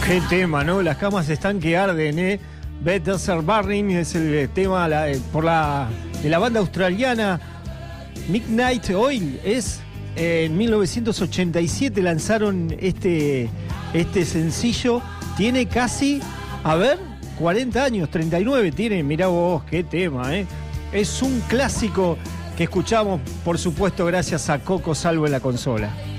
Qué tema, ¿no? Las camas están que arden, ¿eh? Better Burning es el tema de la banda australiana Midnight Oil. En 1987 lanzaron este sencillo. Tiene casi, 40 años, 39 tiene. Mirá vos, qué tema, ¿eh? Es un clásico que escuchamos, por supuesto, gracias a Coco Salvo en la consola.